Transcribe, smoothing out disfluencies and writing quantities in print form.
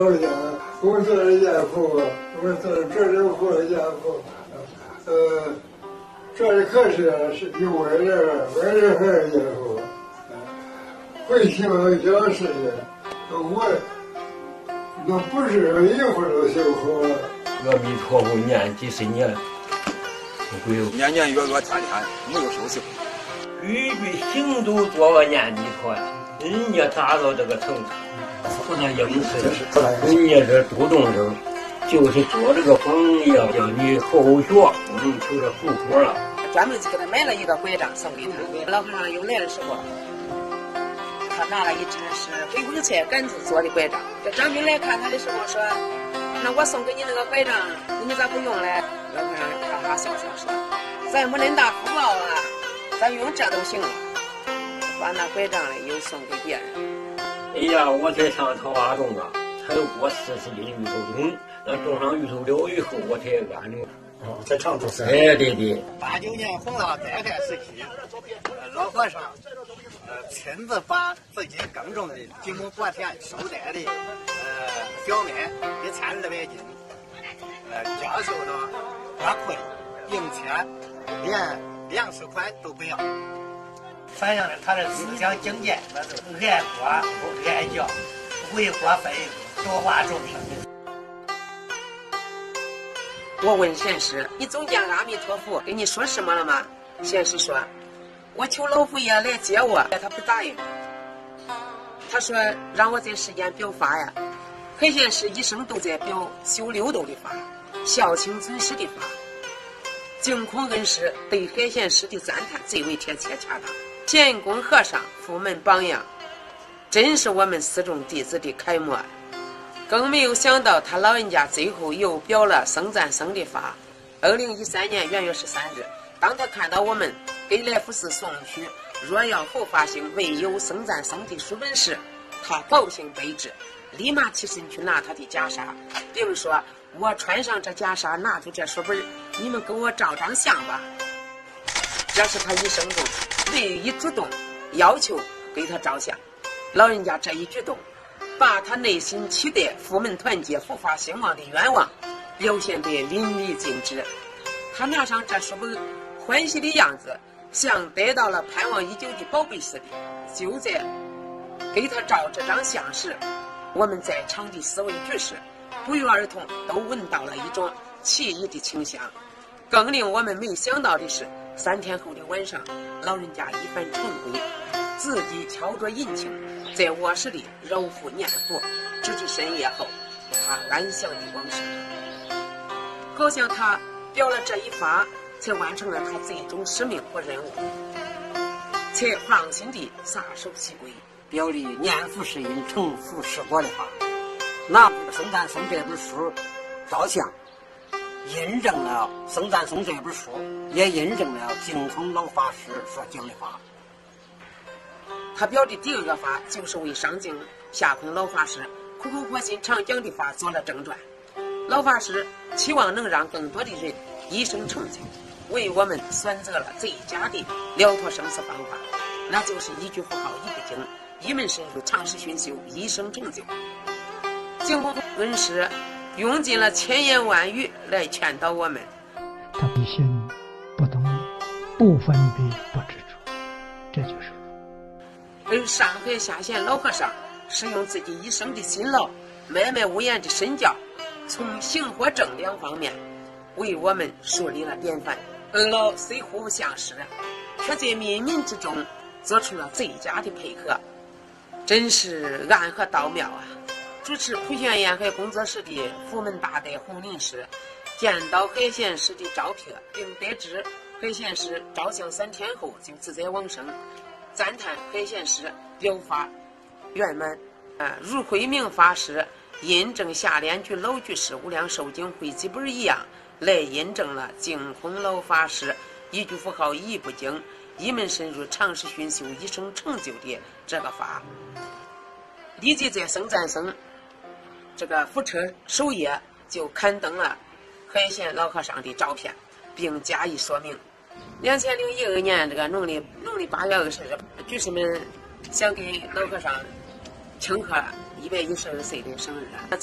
我是严父，我是这里父严父，这里可是有外人还是严父，回去教事的，那不是一会儿就好。 阿弥陀佛念几十年， 年年月月天天没有休息。 句句行都做个念弥陀，人家达到这个程度。不能应试，人家这主动生，就是做这个榜样，叫你后学，不能求着富婆了。 专门给他买了一个拐杖送给他。老和尚有来的时候，他拿了一只是回归菜杆子做的拐杖。这张兵来看他的时候说：“那我送给你那个拐杖，你咋不用嘞？”老和尚哈哈笑笑说：“咱没恁大福报啊，咱用这都行了。”把那拐杖嘞又送给别人。 哎呀，我才上桃花种啊，才有过40斤芋头种，那种上芋头了以后，我才安定。 在常州是。 哎，对对。 89年洪涝灾害时期，老和尚亲自把自己耕种的几亩薄田收摘的小麦1200斤，交收到花库里，并且连粮食款都不要。反映了他的思想境界，那就是爱国不爱教，为国分多花种地。 我问贤师：“你总见阿弥陀佛跟你说什么了吗？”贤师说：“我求老佛爷来接我，他不答应。他说让我在世间表法呀。海贤师一生都在表修六道的法，孝亲尊师的法。净空恩师对海贤师的赞叹最为贴切恰当。贤公和尚佛门榜样，真是我们四众弟子的楷模。更没有想到他老人家最后又表了僧赞僧的法。2013年元月13日，当他看到我们给来福寺送去若要后发行未有僧赞僧的书本时，他高兴备至，立马起身去拿他的袈裟，并说：“我穿上这袈裟，拿出这书本，你们给我照张相吧。”这是他一生中唯一主动要求给他照相。老人家这一举动，把他内心期待佛门团结、佛法兴旺的愿望表现得淋漓尽致。他拿上这书本，欢喜的样子像得到了盼望已久的宝贝似的。就在给他照这张相时，我们在场的四位居士不约而同都闻到了一种奇异的清香。更令我们没想到的是，3天后的晚上，老人家一番晨归，自己敲着引磬，在卧室里揉腹念佛，直至深夜后，他安详的往生。好像他表了这一法，才完成了他最终使命和任务，才放心地撒手西归， 表里念佛是因，成佛是果的法。拿《僧赞僧》这本书照相，印证了《僧赞僧》这本书，也印证了净空老法师所讲的法。 他表的第二个法，就是为上净下空老法师苦口婆心常讲的法做了正传。老法师期望能让更多的人一生成就，为我们选择了最佳的了脱生死方法，那就是一句佛号一部经，一门深入，常时熏修，一生成就。净空恩师用尽了千言万语来劝导我们。 他必心不动，不分别，不执着，这就是。 而上海下县老和尚是用自己一生的辛劳，默默无言的身教，从行和正两方面为我们树立了典范。二老虽互不相识，却在冥冥之中做出了最佳的配合，真是暗合道妙啊！主持普贤沿海工作室的佛门大德洪林师见到海贤师的照片，并得知海贤师照相3天后就自在往生，赞叹海贤师表法圆满。如慧明法师印证下联居老居士无量寿经汇集本一样，来印证了净空老法师一句佛号一部经，一门深入，常时熏修，一生成就的这个法。立即在僧赞僧这个佛车首页就刊登了海贤老和尚的照片，并加以说明。2012年这个农历8月20日，居士们想给老和尚庆贺112岁的生日。